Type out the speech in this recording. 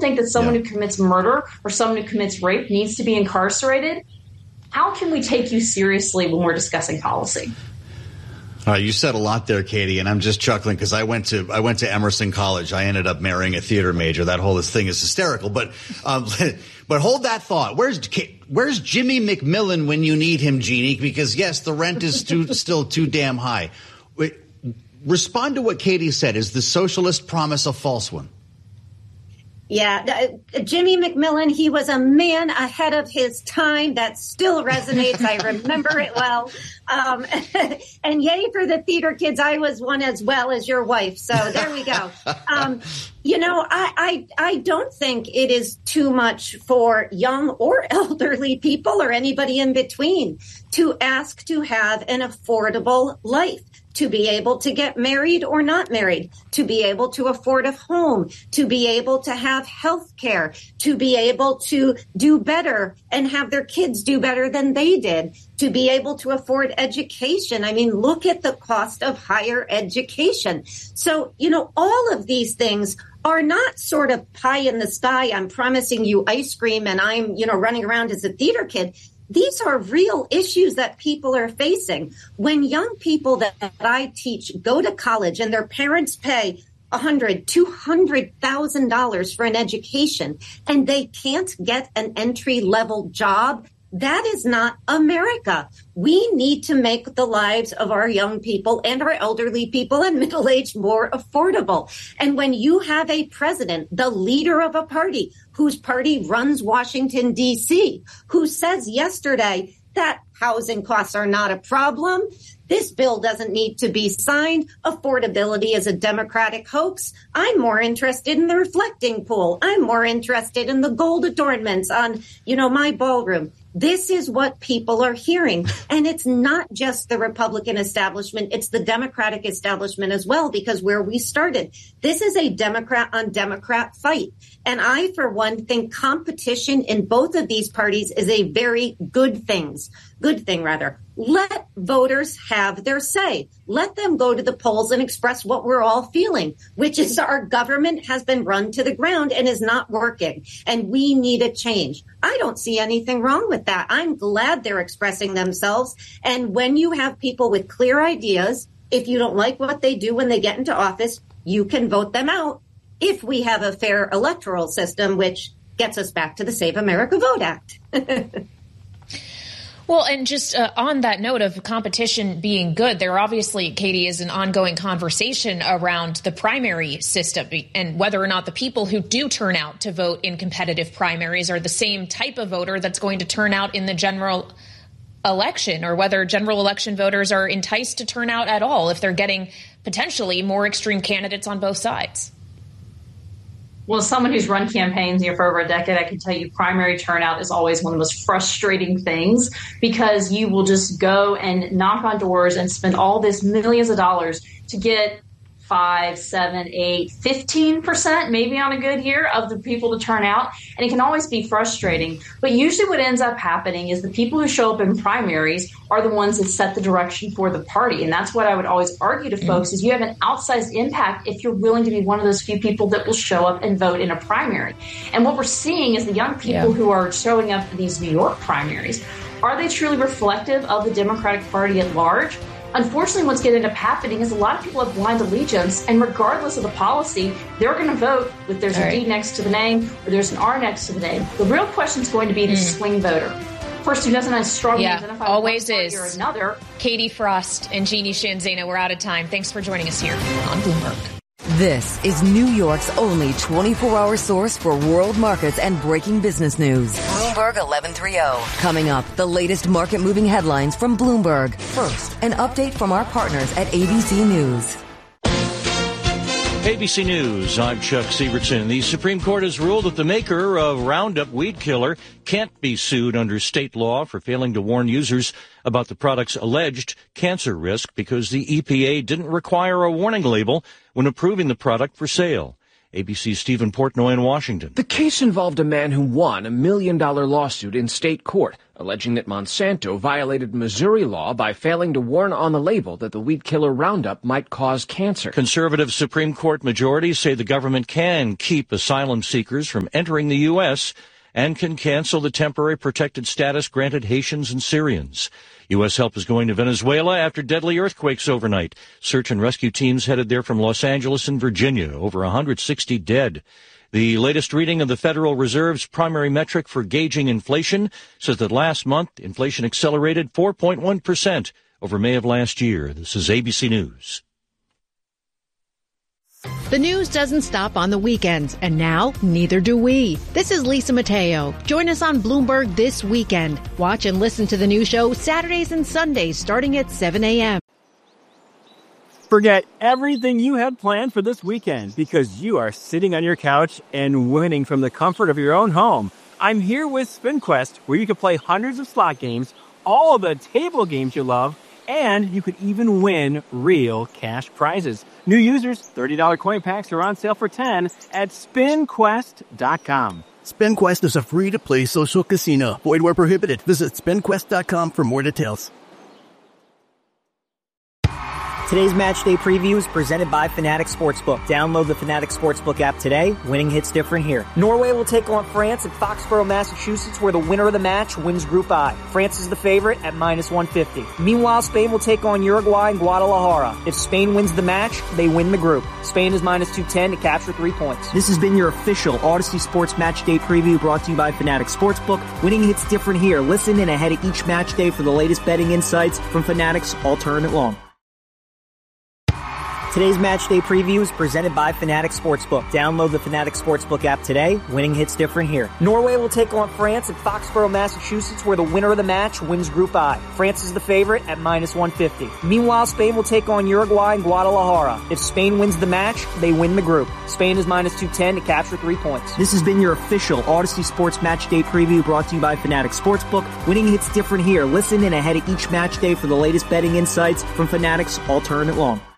think that someone who commits murder or someone who commits rape needs to be incarcerated, how can we take you seriously when we're discussing policy? You said a lot there, Katie, and I'm just chuckling because I went to Emerson College. I ended up marrying a theater major. That whole thing is hysterical. But hold that thought. Where's Jimmy McMillan when you need him, Jeannie? Because yes, the rent is still too damn high. Respond to what Katie said. Is the socialist promise a false one? Yeah, Jimmy McMillan, he was a man ahead of his time. That still resonates. I remember it well. And yay for the theater kids. I was one as well as your wife. So there we go. I don't think it is too much for young or elderly people or anybody in between to ask to have an affordable life, to be able to get married or not married, to be able to afford a home, to be able to have health care, to be able to do better and have their kids do better than they did, to be able to afford education. I mean, look at the cost of higher education. So, all of these things are not sort of pie in the sky. I'm promising you ice cream and I'm, running around as a theater kid. These are real issues that people are facing. When young people that I teach go to college and their parents pay $100,000, $200,000 for an education and they can't get an entry-level job, that is not America. We need to make the lives of our young people and our elderly people and middle-aged more affordable. And when you have a president, the leader of a party, whose party runs Washington, D.C., who says yesterday that housing costs are not a problem, this bill doesn't need to be signed, affordability is a Democratic hoax, I'm more interested in the reflecting pool, I'm more interested in the gold adornments on, my ballroom. This is what people are hearing. And it's not just the Republican establishment. It's the Democratic establishment as well, because where we started, this is a Democrat on Democrat fight. And I, for one, think competition in both of these parties is a very good thing. Let voters have their say. Let them go to the polls and express what we're all feeling, which is our government has been run to the ground and is not working. And we need a change. I don't see anything wrong with that. I'm glad they're expressing themselves. And when you have people with clear ideas, if you don't like what they do when they get into office, you can vote them out if we have a fair electoral system, which gets us back to the Save America Vote Act. Well, and just on that note of competition being good, there obviously, Katie, is an ongoing conversation around the primary system and whether or not the people who do turn out to vote in competitive primaries are the same type of voter that's going to turn out in the general election, or whether general election voters are enticed to turn out at all if they're getting potentially more extreme candidates on both sides. Well, as someone who's run campaigns here for over a decade, I can tell you primary turnout is always one of the most frustrating things, because you will just go and knock on doors and spend all this millions of dollars to get 5, 7, 8, 15%, maybe on a good year, of the people to turn out. And it can always be frustrating. But usually what ends up happening is the people who show up in primaries are the ones that set the direction for the party. And that's what I would always argue to folks, is you have an outsized impact if you're willing to be one of those few people that will show up and vote in a primary. And what we're seeing is the young people who are showing up in these New York primaries, are they truly reflective of the Democratic Party at large? Unfortunately, what's going to end up happening is a lot of people have blind allegiance, and regardless of the policy, they're going to vote if there's a D next to the name or there's an R next to the name. The real question is going to be the swing voter. Person who doesn't strongly identify always with one is. Or another. Katie Frost and Jeannie Sheehan Zaino, we're out of time. Thanks for joining us here on Bloomberg. This is New York's only 24-hour source for world markets and breaking business news. Bloomberg 1130. Coming up, the latest market-moving headlines from Bloomberg. First, an update from our partners at ABC News. ABC News, I'm Chuck Sievertson. The Supreme Court has ruled that the maker of Roundup weed killer can't be sued under state law for failing to warn users about the product's alleged cancer risk because the EPA didn't require a warning label when approving the product for sale. ABC's Stephen Portnoy in Washington. The case involved a man who won $1 million lawsuit in state court, alleging that Monsanto violated Missouri law by failing to warn on the label that the weed killer Roundup might cause cancer. Conservative Supreme Court majorities say the government can keep asylum seekers from entering the U.S. and can cancel the temporary protected status granted Haitians and Syrians. U.S. help is going to Venezuela after deadly earthquakes overnight. Search and rescue teams headed there from Los Angeles and Virginia. Over 160 dead. The latest reading of the Federal Reserve's primary metric for gauging inflation says that last month, inflation accelerated 4.1% over May of last year. This is ABC News. The news doesn't stop on the weekends, and now neither do we. This is Lisa Mateo. Join us on Bloomberg this weekend. Watch and listen to the new show Saturdays and Sundays starting at 7 a.m. Forget everything you had planned for this weekend because you are sitting on your couch and winning from the comfort of your own home. I'm here with SpinQuest, where you can play hundreds of slot games, all of the table games you love, and you could even win real cash prizes. New users, $30 coin packs are on sale for $10 at SpinQuest.com. SpinQuest is a free-to-play social casino. Void where prohibited. Visit SpinQuest.com for more details. Today's match day preview is presented by Fanatics Sportsbook. Download the Fanatics Sportsbook app today. Winning hits different here. Norway will take on France at Foxborough, Massachusetts, where the winner of the match wins Group I. France is the favorite at -150. Meanwhile, Spain will take on Uruguay in Guadalajara. If Spain wins the match, they win the group. Spain is -210 to capture 3 points. This has been your official Odyssey Sports Match Day preview brought to you by Fanatics Sportsbook. Winning hits different here. Listen in ahead of each match day for the latest betting insights from Fanatics all tournament long. Today's match day preview is presented by Fanatics Sportsbook. Download the Fanatics Sportsbook app today. Winning hits different here. Norway will take on France at Foxborough, Massachusetts, where the winner of the match wins Group I. France is the favorite at -150. Meanwhile, Spain will take on Uruguay in Guadalajara. If Spain wins the match, they win the group. Spain is -210 to capture 3 points. This has been your official Odyssey Sports Match Day preview brought to you by Fanatics Sportsbook. Winning hits different here. Listen in ahead of each match day for the latest betting insights from Fanatics all tournament long.